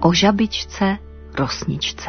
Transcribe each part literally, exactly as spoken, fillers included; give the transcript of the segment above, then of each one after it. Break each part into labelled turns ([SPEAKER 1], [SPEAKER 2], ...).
[SPEAKER 1] O žabičce Rosničce.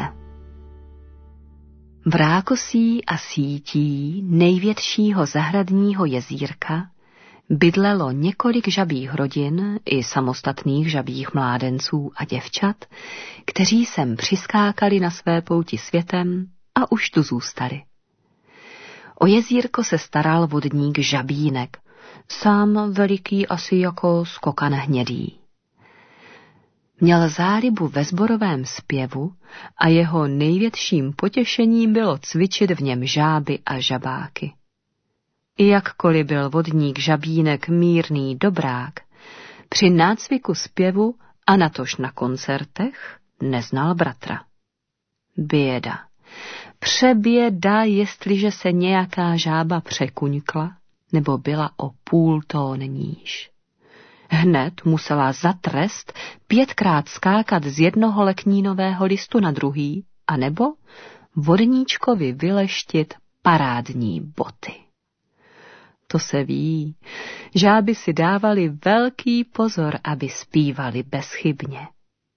[SPEAKER 1] V rákosí a sítí největšího zahradního jezírka bydlelo několik žabích rodin i samostatných žabích mládenců a děvčat, kteří sem přiskákali na své pouti světem a už tu zůstali. O jezírko se staral vodník Žabínek, sám veliký asi jako skokan hnědý. Měl zálibu ve sborovém zpěvu a jeho největším potěšením bylo cvičit v něm žáby a žabáky. I jakkoliv byl vodník Žabínek mírný dobrák, při nácviku zpěvu a natož na koncertech neznal bratra. Běda, přeběda, jestliže se nějaká žába překuňkla nebo byla o půl tón níž. Hned musela za trest pětkrát skákat z jednoho leknínového listu na druhý, anebo vodníčkovi vyleštit parádní boty. To se ví, žáby si dávali velký pozor, aby zpívali bezchybně.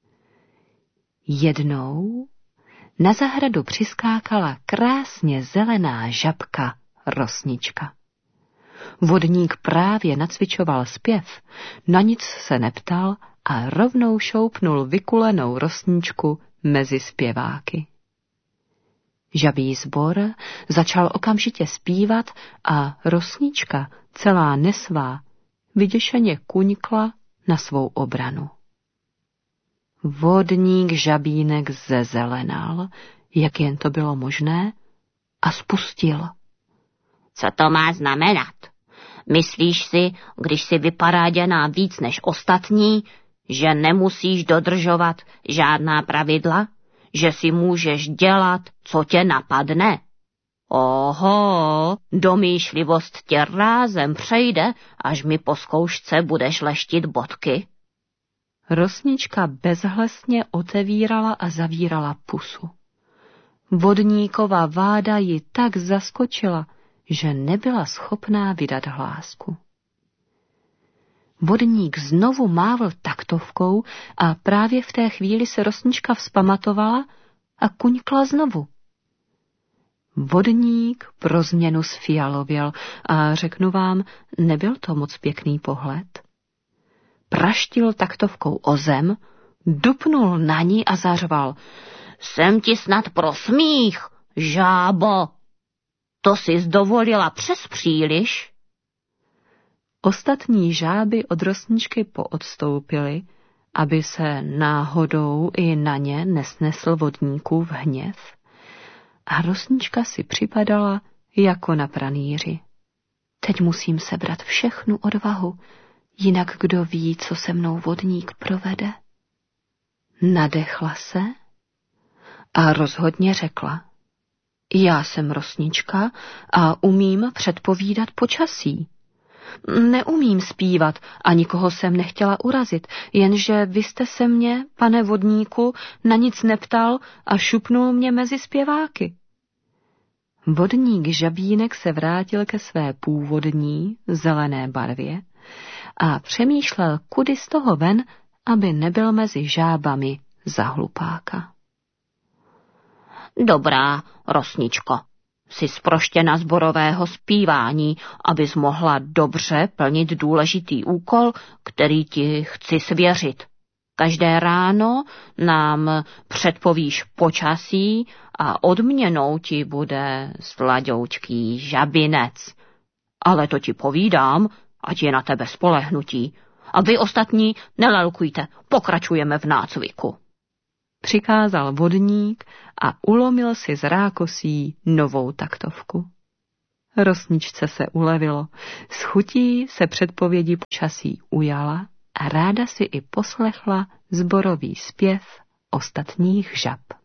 [SPEAKER 1] Jednou na zahradu přiskákala krásně zelená žabka Rosnička. Vodník právě nacvičoval zpěv, na nic se neptal a rovnou šoupnul vykulenou Rosničku mezi zpěváky. Žabí sbor začal okamžitě zpívat a Rosnička, celá nesvá, vyděšeně kuňkla na svou obranu. Vodník Žabínek zezelenal, jak jen to bylo možné, a spustil.
[SPEAKER 2] Co to má znamenat? Myslíš si, když jsi vyparáděná víc než ostatní, že nemusíš dodržovat žádná pravidla? Že si můžeš dělat, co tě napadne? Oho, domýšlivost tě rázem přejde, až mi po zkoušce budeš leštit bodky.
[SPEAKER 1] Rosnička bezhlesně otevírala a zavírala pusu. Vodníkova váda ji tak zaskočila, že nebyla schopná vydat hlásku. Vodník znovu mávl taktovkou a právě v té chvíli se Rosnička vzpamatovala a kuňkla znovu. Vodník pro změnu sfialověl a řeknu vám, nebyl to moc pěkný pohled. Praštil taktovkou o zem, dupnul na ní a zařval.
[SPEAKER 2] Jsem ti snad pro smích, žábo. To jsi dovolila přes příliš.
[SPEAKER 1] Ostatní žáby od Rosničky poodstoupily, aby se náhodou i na ně nesnesl vodníkův hněv. A Rosnička si připadala jako na pranýři. Teď musím sebrat všechnu odvahu, jinak kdo ví, co se mnou vodník provede. Nadechla se a rozhodně řekla. Já jsem Rosnička a umím předpovídat počasí. Neumím zpívat a nikoho jsem nechtěla urazit, jenže vy jste se mě, pane vodníku, na nic neptal a šupnul mě mezi zpěváky. Vodník Žabínek se vrátil ke své původní zelené barvě a přemýšlel, kudy z toho ven, aby nebyl mezi žábami za hlupáka.
[SPEAKER 2] Dobrá, Rosničko, jsi zproštěna zborového zpívání, abys mohla dobře plnit důležitý úkol, který ti chci svěřit. Každé ráno nám předpovíš počasí a odměnou ti bude sladoučký žabinec. Ale to ti povídám, ať je na tebe spolehnutí. A vy ostatní nelelkujte, pokračujeme v nácviku.
[SPEAKER 1] Přikázal vodník a ulomil si z rákosí novou taktovku. Rosničce se ulevilo, s chutí se předpovědi počasí ujala a ráda si i poslechla sborový zpěv ostatních žab.